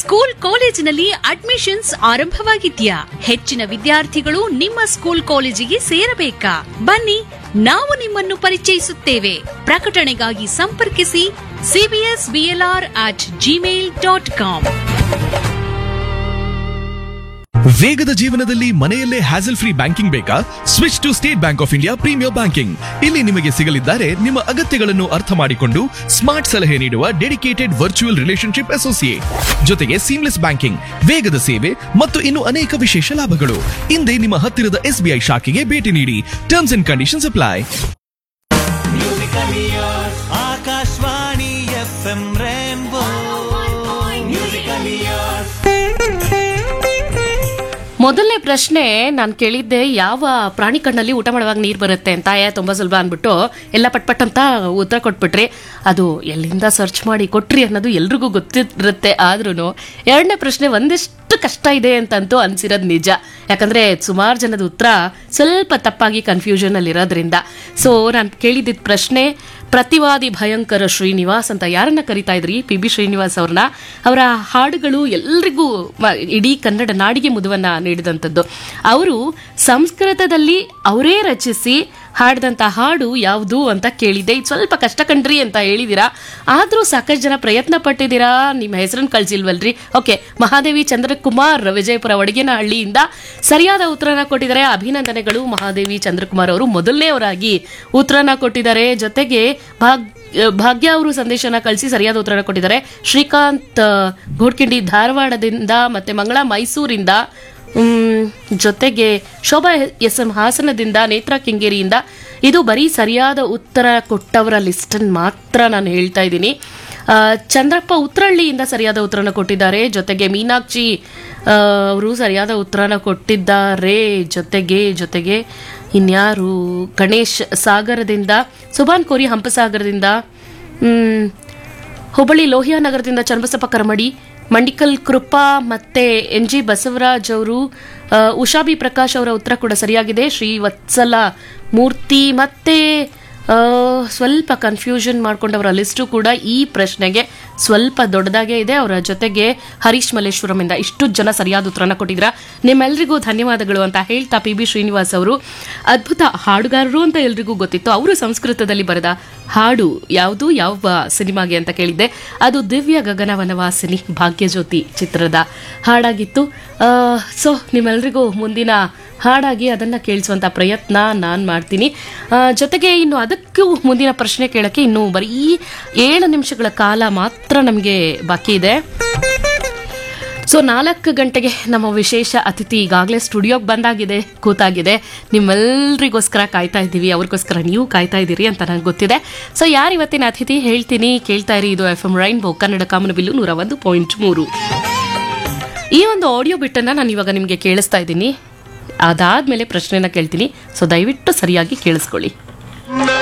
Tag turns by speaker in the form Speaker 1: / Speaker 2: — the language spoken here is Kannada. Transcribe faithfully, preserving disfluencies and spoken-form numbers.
Speaker 1: ಸ್ಕೂಲ್ ಕಾಲೇಜಿನಲ್ಲಿ ಅಡ್ಮಿಷನ್ಸ್ ಆರಂಭವಾಗಿದ್ಯಾ? ಹೆಚ್ಚಿನ ವಿದ್ಯಾರ್ಥಿಗಳು ನಿಮ್ಮ ಸ್ಕೂಲ್ ಕಾಲೇಜಿಗೆ ಸೇರಬೇಕಾ? ಬನ್ನಿ, ನಾವು ನಿಮ್ಮನ್ನು ಪರಿಚಯಿಸುತ್ತೇವೆ. ಪ್ರಕಟಣೆಗಾಗಿ ಸಂಪರ್ಕಿಸಿ CBS BLR at Gmail dot com.
Speaker 2: ವೇಗದ ಜೀವನದಲ್ಲಿ ಮನೆಯಲ್ಲೇ ಹ್ಯಾಸಲ್ ಫ್ರೀ ಬ್ಯಾಂಕಿಂಗ್ ಬೇಕಾ? Switch to state bank of India premier banking. ಇಲ್ಲಿ ನಿಮಗೆ ಸಿಗಲಿದ್ದಾರೆ ನಿಮ್ಮ ಅಗತ್ಯಗಳನ್ನು ಅರ್ಥ ಮಾಡಿಕೊಂಡು ಸ್ಮಾರ್ಟ್ ಸಲಹೆ ನೀಡುವ ಡೆಡಿಕೇಟೆಡ್ ವರ್ಚುವಲ್ ರಿಲೇಶನ್ಶಿಪ್ ಅಸೋಸಿಯೇಟ್, ಜೊತೆಗೆ ಸೀಮ್ಲೆಸ್ ಬ್ಯಾಂಕಿಂಗ್, ವೇಗದ ಸೇವೆ ಮತ್ತು ಇನ್ನು ಅನೇಕ ವಿಶೇಷ ಲಾಭಗಳು. ಹಿಂದೆ ನಿಮ್ಮ ಹತ್ತಿರದ ಎಸ್ಬಿಐ ಶಾಖೆಗೆ ಭೇಟಿ ನೀಡಿ. Terms and conditions apply.
Speaker 3: Akashvani FM rainbow
Speaker 4: ಮೊದಲನೇ ಪ್ರಶ್ನೆ ನಾನು ಕೇಳಿದ್ದೆ, ಯಾವ ಪ್ರಾಣಿ ಕಣ್ಣಲ್ಲಿ ಊಟ ಮಾಡುವಾಗ ನೀರು ಬರುತ್ತೆ ಅಂತ. ಏ ತುಂಬಾ ಸುಲಭ ಅಂದ್ಬಿಟ್ಟು ಎಲ್ಲ ಪಟ್ ಪಟ್ ಅಂತ ಉತ್ತರ ಕೊಟ್ಬಿಟ್ರಿ. ಅದು ಎಲ್ಲಿಂದ ಸರ್ಚ್ ಮಾಡಿ ಕೊಟ್ರಿ ಅನ್ನೋದು ಎಲ್ರಿಗೂ ಗೊತ್ತಿರುತ್ತೆ. ಆದ್ರೂ ಎರಡನೇ ಪ್ರಶ್ನೆ ಒಂದಿಷ್ಟು ಕಷ್ಟ ಇದೆ ಅಂತಂತೂ ಅನ್ಸಿರೋದು ನಿಜ. ಯಾಕಂದ್ರೆ ಸುಮಾರು ಜನದ ಉತ್ತರ ಸ್ವಲ್ಪ ತಪ್ಪಾಗಿ ಕನ್ಫ್ಯೂಷನ್ ಅಲ್ಲಿ ಇರೋದ್ರಿಂದ. ಸೊ ನಾನು ಕೇಳಿದ್ದ ಪ್ರಶ್ನೆ, ಪ್ರತಿವಾದಿ ಭಯಂಕರ ಶ್ರೀನಿವಾಸ್ ಅಂತ ಯಾರನ್ನ ಕರಿತಾ ಇದ್ರಿ? ಪಿ ಬಿ ಶ್ರೀನಿವಾಸ್ ಅವ್ರನ್ನ. ಅವರ ಹಾಡುಗಳು ಎಲ್ರಿಗೂ ಇಡೀ ಕನ್ನಡ ನಾಡಿಗೆ ಮುದುವನ್ನ ನೀಡಿದಂಥದ್ದು. ಅವರು ಸಂಸ್ಕೃತದಲ್ಲಿ ಅವರೇ ರಚಿಸಿ ಹಾಡಿದಂಥ ಹಾಡು ಯಾವುದು ಅಂತ ಕೇಳಿದ್ದೆ. ಇದು ಸ್ವಲ್ಪ ಕಷ್ಟ ಕಂಡ್ರಿ ಅಂತ ಹೇಳಿದಿರಾ, ಆದರೂ ಸಾಕಷ್ಟು ಜನ ಪ್ರಯತ್ನ ಪಟ್ಟಿದ್ದೀರಾ. ನಿಮ್ಮ ಹೆಸರನ್ನು ಕಳ್ಸಿಲ್ವಲ್ರಿ? ಓಕೆ, ಮಹಾದೇವಿ ಚಂದ್ರಕುಮಾರ್ ವಿಜಯಪುರ ವಡಗೇನಹಳ್ಳಿಯಿಂದ ಸರಿಯಾದ ಉತ್ತರನ ಕೊಟ್ಟಿದ್ದಾರೆ. ಅಭಿನಂದನೆಗಳು ಮಹಾದೇವಿ ಚಂದ್ರಕುಮಾರ್ ಅವರು ಮೊದಲನೇವರಾಗಿ ಉತ್ತರನ ಕೊಟ್ಟಿದ್ದಾರೆ. ಜೊತೆಗೆ ಭಾಗ್ ಭಾಗ್ಯ ಅವರು ಸಂದೇಶನ ಕಳಿಸಿ ಸರಿಯಾದ ಉತ್ತರನ ಕೊಟ್ಟಿದ್ದಾರೆ. ಶ್ರೀಕಾಂತ್ ಘೋಡ್ಕಿಂಡಿ ಧಾರವಾಡದಿಂದ, ಮತ್ತೆ ಮಂಗಳ ಮೈಸೂರಿಂದ, ಜೊತೆಗೆ ಶೋಭಾ ಎಸ್ ಎಂ ಹಾಸನದಿಂದ, ನೇತ್ರಾ ಕೆಂಗೇರಿಯಿಂದ. ಇದು ಬರೀ ಸರಿಯಾದ ಉತ್ತರ ಕೊಟ್ಟವರ ಲಿಸ್ಟನ್ನು ಮಾತ್ರ ನಾನು ಹೇಳ್ತಾ ಇದ್ದೀನಿ. ಚಂದ್ರಪ್ಪ ಉತ್ರಳ್ಳಿಯಿಂದ ಸರಿಯಾದ ಉತ್ತರನ ಕೊಟ್ಟಿದ್ದಾರೆ. ಜೊತೆಗೆ ಮೀನಾಕ್ಷಿ ಅವರು ಸರಿಯಾದ ಉತ್ತರನ ಕೊಟ್ಟಿದ್ದಾರೆ. ಜೊತೆಗೆ ಜೊತೆಗೆ ಇನ್ಯಾರು? ಗಣೇಶ್ ಸಾಗರದಿಂದ, ಸುಭಾನ್ ಕೋರಿ ಹಂಪಸಾಗರದಿಂದ, ಹುಬ್ಬಳ್ಳಿ ಲೋಹಿಯಾ ನಗರದಿಂದ ಚನ್ನಬಸಪ್ಪ ಕರಮಡಿ, ಮಂಡಿಕಲ್ ಕೃಪಾ, ಮತ್ತೆ ಎನ್ ಜಿ ಬಸವರಾಜ್ ಅವರು, ಉಷಾ ಬಿ ಪ್ರಕಾಶ್ ಅವರ ಉತ್ತರ ಕೂಡ ಸರಿಯಾಗಿದೆ. ಶ್ರೀ ವತ್ಸಲ ಮೂರ್ತಿ, ಮತ್ತೆ ಸ್ವಲ್ಪ ಕನ್ಫ್ಯೂಷನ್ ಮಾಡ್ಕೊಂಡವರ ಲಿಸ್ಟು ಕೂಡ ಈ ಪ್ರಶ್ನೆಗೆ ಸ್ವಲ್ಪ ದೊಡ್ಡದಾಗೇ ಇದೆ. ಅವರ ಜೊತೆಗೆ ಹರೀಶ್ ಮಲ್ಲೇಶ್ವರಂ ಇಂದ ಇಷ್ಟು ಜನ ಸರಿಯಾದ ಉತ್ತರನ ಕೊಟ್ಟಿದ್ರ. ನಿಮ್ಮೆಲ್ಲರಿಗೂ ಧನ್ಯವಾದಗಳು ಅಂತ ಹೇಳ್ತಾ, ಪಿ ಬಿ ಶ್ರೀನಿವಾಸ್ ಅವರು ಅದ್ಭುತ ಹಾಡುಗಾರರು ಅಂತ ಎಲ್ರಿಗೂ ಗೊತ್ತಿತ್ತು. ಅವರು ಸಂಸ್ಕೃತದಲ್ಲಿ ಬರೆದ ಹಾಡು ಯಾವುದು, ಯಾವ ಸಿನಿಮಾಗೆ ಅಂತ ಕೇಳಿದ್ದೆ. ಅದು ದಿವ್ಯ ಗಗನ ವನವಾಸಿನಿ ಭಾಗ್ಯಜ್ಯೋತಿ ಚಿತ್ರದ ಹಾಡಾಗಿತ್ತು. ಸೊ ನಿಮ್ಮೆಲ್ರಿಗೂ ಮುಂದಿನ ಹಾಡಾಗಿ ಅದನ್ನು ಕೇಳಿಸುವಂಥ ಪ್ರಯತ್ನ ನಾನು ಮಾಡ್ತೀನಿ. ಜೊತೆಗೆ ಇನ್ನು ಅದಕ್ಕೂ ಮುಂದಿನ ಪ್ರಶ್ನೆ ಕೇಳೋಕ್ಕೆ ಇನ್ನು ಬರೀ ಏಳು ನಿಮಿಷಗಳ ಕಾಲ ಮಾತ್ರ ನಮಗೆ ಬಾಕಿ ಇದೆ. ಸೊ ನಾಲ್ಕು ಗಂಟೆಗೆ ನಮ್ಮ ವಿಶೇಷ ಅತಿಥಿ ಈಗಾಗಲೇ ಸ್ಟುಡಿಯೋಗೆ ಬಂದಾಗಿದೆ, ಕೂತಾಗಿದೆ. ನಿಮ್ಮೆಲ್ಲರಿಗೋಸ್ಕರ ಕಾಯ್ತಾ ಇದ್ದೀವಿ, ಅವ್ರಿಗೋಸ್ಕರ ನೀವು ಕಾಯ್ತಾ ಇದ್ದೀರಿ ಅಂತ ನನಗೆ ಗೊತ್ತಿದೆ. ಸೊ ಯಾರು ಇವತ್ತಿನ ಅತಿಥಿ ಹೇಳ್ತೀನಿ, ಕೇಳ್ತಾ ಇರಿ. ಇದು ಎಫ್ ಎಂ ರೈನ್ಬೋ ಕನ್ನಡ ಕಾಮನಬಿಲ್ಲು ನೂರ ಒಂದು ಪಾಯಿಂಟ್ ಮೂರು. ಈ ಒಂದು ಆಡಿಯೋ ಬಿಟ್ಟನ್ನು ನಾನು ಇವಾಗ ನಿಮಗೆ ಕೇಳಿಸ್ತಾ ಇದ್ದೀನಿ. ಅದಾದ್ಮೇಲೆ ಪ್ರಶ್ನೆನ ಕೇಳ್ತೀನಿ. ಸೊ ದಯವಿಟ್ಟು ಸರಿಯಾಗಿ ಕೇಳಿಸ್ಕೊಳ್ಳಿ.